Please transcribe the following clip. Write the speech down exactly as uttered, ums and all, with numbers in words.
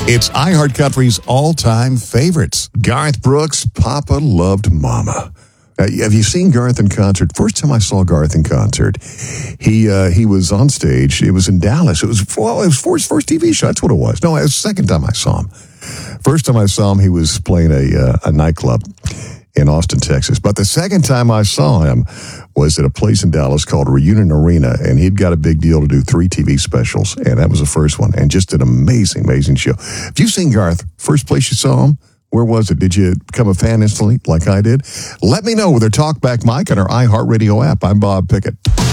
It's iHeartCountry's all-time favorites. Garth Brooks, Papa Loved Mama. Uh, have you seen Garth in concert? First time I saw Garth in concert, he uh, he was on stage. It was in Dallas. It was well, it was for his first T V show. That's what it was. No, it was the second time I saw him. First time I saw him, he was playing a uh, a nightclub in Austin, Texas. But the second time I saw him was at a place in Dallas called Reunion Arena, and he'd got a big deal to do three T V specials, and that was the first one, and just an amazing, amazing show. If you've seen Garth, first place you saw him, where was it? Did you become a fan instantly like I did? Let me know with our Talkback Mike on our iHeartRadio app. I'm Bob Pickett.